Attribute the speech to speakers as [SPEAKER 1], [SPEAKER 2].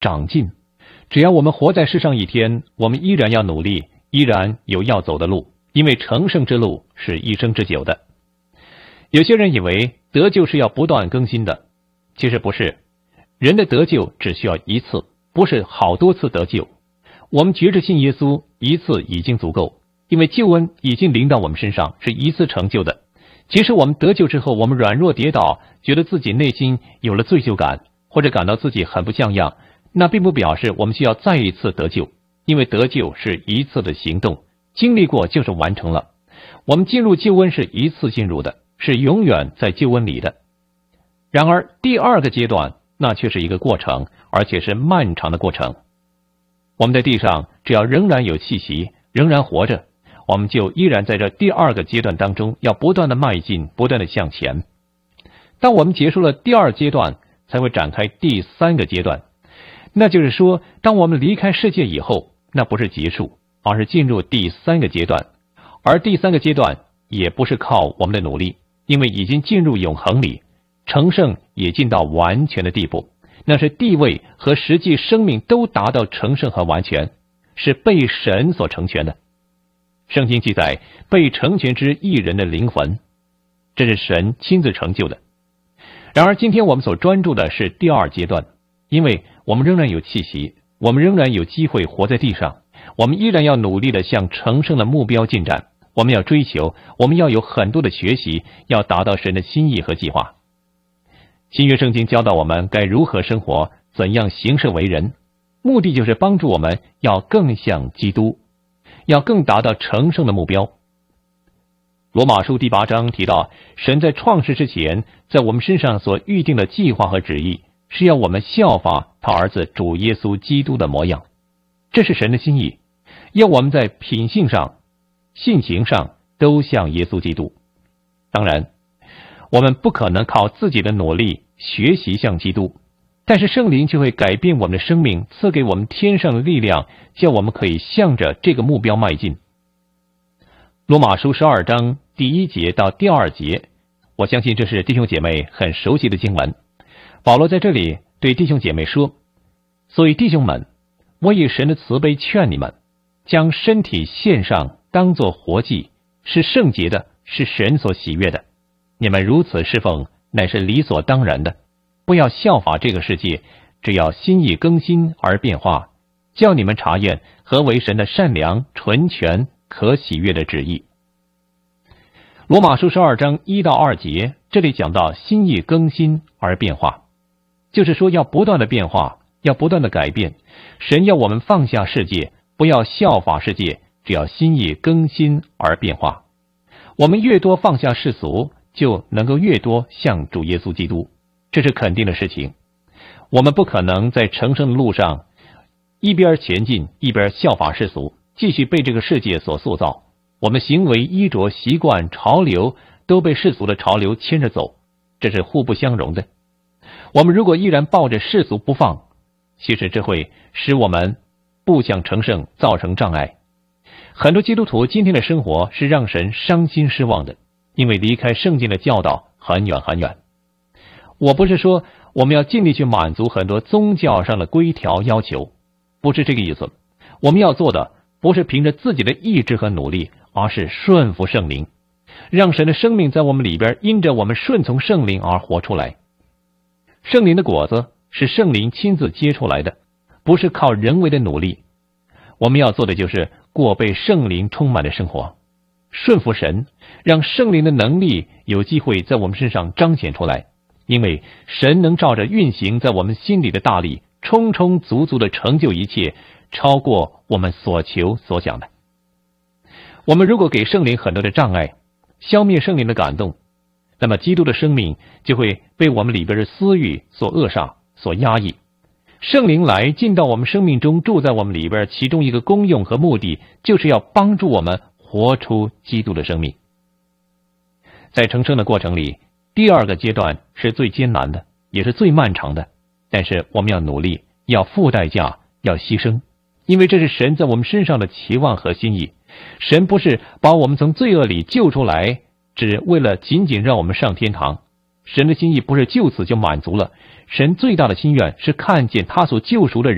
[SPEAKER 1] 长进。只要我们活在世上一天，我们依然要努力，依然有要走的路，因为成圣之路是一生之久的。有些人以为得救是要不断更新的，其实不是。人的得救只需要一次，不是好多次得救。我们觉着信耶稣一次已经足够，因为救恩已经临到我们身上，是一次成就的。即使我们得救之后，我们软弱跌倒，觉得自己内心有了罪疚感，或者感到自己很不像样，那并不表示我们需要再一次得救，因为得救是一次的行动，经历过就是完成了。我们进入救恩是一次进入的，是永远在救恩里的。然而第二个阶段，那却是一个过程，而且是漫长的过程。我们在地上只要仍然有气息，仍然活着，我们就依然在这第二个阶段当中，要不断的迈进，不断的向前。当我们结束了第二阶段，才会展开第三个阶段。那就是说，当我们离开世界以后，那不是结束，而是进入第三个阶段。而第三个阶段也不是靠我们的努力，因为已经进入永恒里，成圣也进到完全的地步，那是地位和实际生命都达到成圣和完全，是被神所成全的。圣经记载，被成全之一人的灵魂，这是神亲自成就的。然而今天我们所专注的是第二阶段，因为我们仍然有气息，我们仍然有机会活在地上，我们依然要努力的向成圣的目标进展，我们要追求，我们要有很多的学习，要达到神的心意和计划。新约圣经教导我们该如何生活，怎样行事为人，目的就是帮助我们要更像基督，要更达到成圣的目标。罗马书第8章提到，神在创世之前在我们身上所预定的计划和旨意，是要我们效法他儿子主耶稣基督的模样。这是神的心意，要我们在品性上、性情上都像耶稣基督。当然，我们不可能靠自己的努力学习像基督，但是圣灵却会改变我们的生命，赐给我们天上的力量，叫我们可以向着这个目标迈进。罗马书12章第1节到第2节，我相信这是弟兄姐妹很熟悉的经文。保罗在这里对弟兄姐妹说，所以弟兄们，我以神的慈悲劝你们，将身体献上，当作活祭，是圣洁的，是神所喜悦的。你们如此侍奉，乃是理所当然的。不要效法这个世界，只要心意更新而变化，叫你们查验何为神的善良、纯全、可喜悦的旨意。罗马书12章1到2节，这里讲到心意更新而变化，就是说要不断的变化，要不断的改变。神要我们放下世界，不要效法世界，只要心意更新而变化。我们越多放下世俗，就能够越多像主耶稣基督，这是肯定的事情。我们不可能在成圣的路上一边前进，一边效法世俗，继续被这个世界所塑造。我们行为、衣着、习惯、潮流都被世俗的潮流牵着走，这是互不相容的。我们如果依然抱着世俗不放，其实这会使我们步向成圣造成障碍。很多基督徒今天的生活是让神伤心失望的，因为离开圣经的教导很远很远。我不是说我们要尽力去满足很多宗教上的规条要求，不是这个意思。我们要做的不是凭着自己的意志和努力，而是顺服圣灵，让神的生命在我们里边因着我们顺从圣灵而活出来。圣灵的果子是圣灵亲自结出来的，不是靠人为的努力。我们要做的就是过被圣灵充满的生活，顺服神，让圣灵的能力有机会在我们身上彰显出来，因为神能照着运行在我们心里的大力，充充足足的成就一切，超过我们所求所想的。我们如果给圣灵很多的障碍，消灭圣灵的感动，那么基督的生命就会被我们里边的私欲所扼杀、所压抑。圣灵来进到我们生命中，住在我们里边，其中一个功用和目的就是要帮助我们活出基督的生命。在成圣的过程里，第二个阶段是最艰难的，也是最漫长的，但是我们要努力，要付代价，要牺牲，因为这是神在我们身上的期望和心意。神不是把我们从罪恶里救出来，只为了仅仅让我们上天堂。神的心意不是就此就满足了，神最大的心愿是看见他所救赎的人